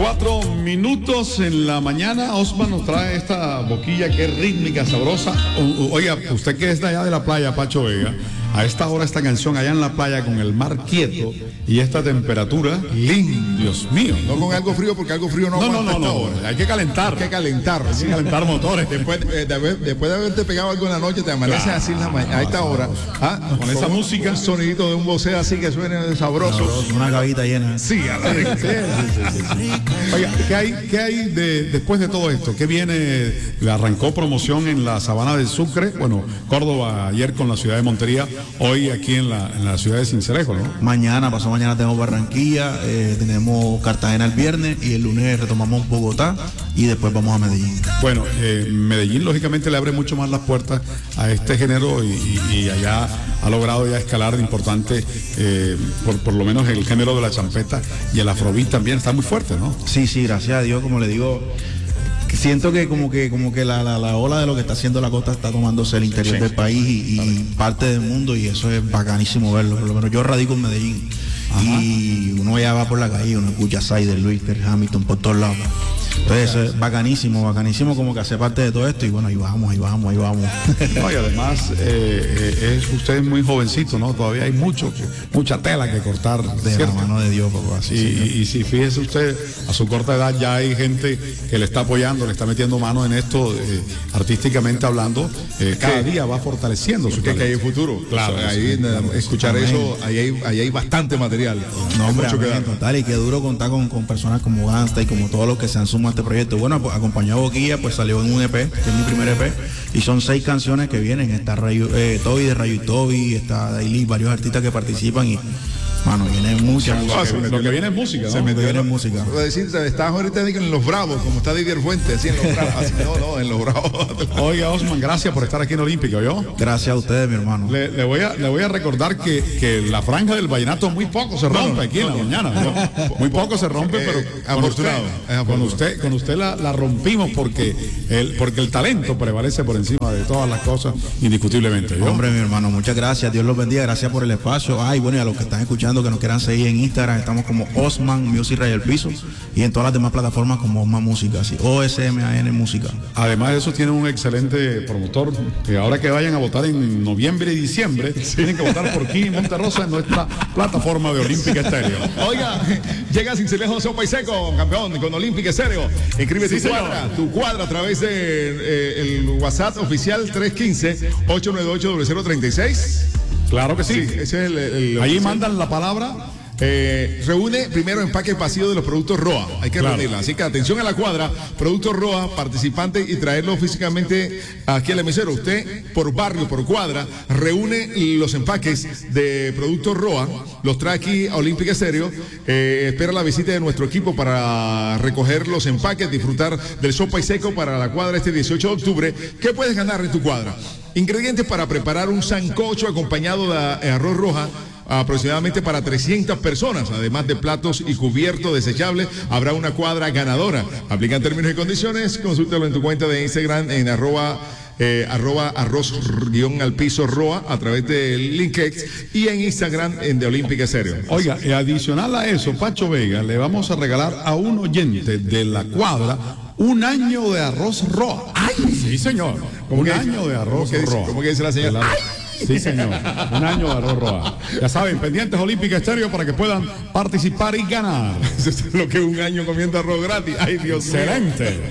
4 minutos en la mañana. Osman nos trae esta boquilla que es rítmica, sabrosa. Oiga, usted que es de allá de la playa, Pacho Vega, a esta hora esta canción allá en la playa con el mar quieto y esta temperatura, Dios mío. No con algo frío, porque algo frío no aguanta esta hora. Hay que calentar. Hay que calentar motores. Después de haberte pegado algo en la noche, te amaneces así en la mañana, a esta hora. Con esa música. Un sonidito de un voceo así que suene sabroso. Una cabita llena. Sí, a la vez. Oiga, ¿qué hay después de todo esto? ¿Qué viene? Arrancó promoción en la Sabana del Sucre, bueno, Córdoba ayer con la ciudad de Montería, hoy aquí en la ciudad de Sincelejo, ¿no? Pasado mañana tenemos Barranquilla, tenemos Cartagena el viernes y el lunes retomamos Bogotá y después vamos a Medellín. Bueno, Medellín lógicamente le abre mucho más las puertas a este género y allá ha logrado ya escalar de importante, por lo menos el género de la champeta y el afrobeat también está muy fuerte, ¿no? Sí, gracias a Dios, como le digo, siento que como que la ola de lo que está haciendo la costa está tomándose el interior del país y parte del mundo, y eso es bacanísimo verlo. Por lo menos yo radico en Medellín. Ajá. Y uno ya va por la calle, uno escucha Sider, Luiter, Hamilton por todos lados. Entonces eso es bacanísimo como que hace parte de todo esto, y bueno, ahí vamos. No, y además usted es muy jovencito, ¿no? Todavía hay mucha tela que cortar. De la mano de Dios, papá. Y si fíjese usted, a su corta edad ya hay gente que le está apoyando, le está metiendo mano en esto, artísticamente hablando, cada día va fortaleciendo su talento. Que hay futuro. Claro. Escuchar eso, ahí hay bastante material. No, hombre, total, y qué duro contar con personas como Gangsta y como todos los que se han sumado a este proyecto. Bueno, pues acompañó a Boquilla, pues salió en un EP, que es mi primer EP, y son 6 canciones que vienen. Está Toby de Rayo y Toby, está Daily, varios artistas que participan, y mano, viene mucha música. Lo que viene es música, ¿no? Viene música. Estás ahorita en Los Bravos, como está Didier Fuentes, así en Los Bravos. Así, no, en Los Bravos. Oiga, Osman, gracias por estar aquí en Olímpica, ¿yo? Gracias a ustedes, mi hermano. Le voy a recordar que la franja del vallenato muy poco se rompe aquí en la mañana, ¿no? Muy poco se rompe, pero con usted la rompimos porque el talento prevalece por encima de todas las cosas, indiscutiblemente. ¿yo? Hombre, mi hermano, muchas gracias. Dios los bendiga. Gracias por el espacio. Ay, bueno, y a los que están escuchando, que nos quieran seguir en Instagram, estamos como Osman Music Raya el Piso, y en todas las demás plataformas como Osman Música, así, OSMAN Música. Además de eso, tiene un excelente promotor, que ahora que vayan a votar en noviembre y diciembre, tienen que votar por Kini Monterrosa en nuestra plataforma de Olímpica Estéreo. Oiga, llega Sincelejo Sopa y Seco, campeón, con Olímpica Estéreo. Escribe tu cuadra a través de el WhatsApp oficial 315-898-0036. Claro que sí. Ese es el Allí mandan la palabra. Reúne primero empaque vacío de los productos ROA. Hay que reunirla. Así que atención a la cuadra, productos ROA, participante, y traerlo físicamente aquí al emisero. Usted, por barrio, por cuadra, reúne los empaques de productos ROA, los trae aquí a Olímpica Estéreo, espera la visita de nuestro equipo para recoger los empaques, disfrutar del sopa y seco para la cuadra este 18 de octubre. ¿Qué puedes ganar en tu cuadra? Ingredientes para preparar un sancocho acompañado de arroz roja, aproximadamente para 300 personas, además de platos y cubiertos desechables. Habrá una cuadra ganadora. Aplican términos y condiciones. Consúltalo en tu cuenta de Instagram en arroba arroz-al-piso roa a través del LinkX, y en Instagram en de Olímpica Estéreo. Oiga, adicional a eso, Pacho Vega, le vamos a regalar a un oyente de la cuadra un año de arroz roa. ¡Ay! Sí, señor. Un año de arroz roa. ¿Cómo que dice la señora? ¡Ay! Sí, señor. Un año de arroz roa. Ya saben, pendientes Olímpica Estéreo para que puedan participar y ganar. Eso es lo que es un año comiendo arroz gratis. ¡Ay, Dios mío! Excelente.